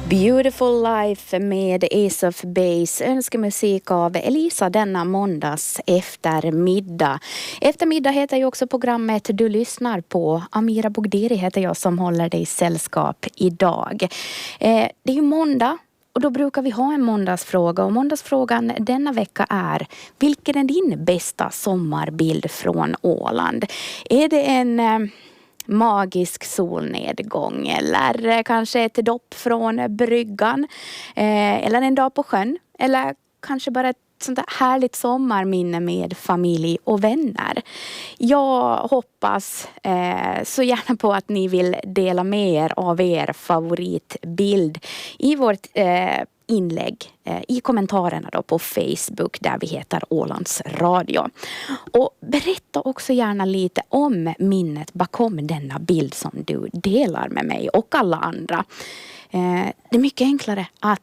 Beautiful Life med Ace of Base, önskemusik av Elisa denna måndags eftermiddag. Eftermiddag heter ju också programmet du lyssnar på. Amira Bogdiri heter jag som håller dig sällskap idag. Det är ju måndag och då brukar vi ha en måndagsfråga. Och måndagsfrågan denna vecka är: vilken är din bästa sommarbild från Åland? Är det en magisk solnedgång eller kanske ett dopp från bryggan eller en dag på sjön eller kanske bara ett sånt där härligt sommarminne med familj och vänner? Jag hoppas så gärna på att ni vill dela med er av er favoritbild i vårt inlägg i kommentarerna då på Facebook där vi heter Ålands Radio. Och berätta också gärna lite om minnet bakom denna bild som du delar med mig och alla andra. Det är mycket enklare att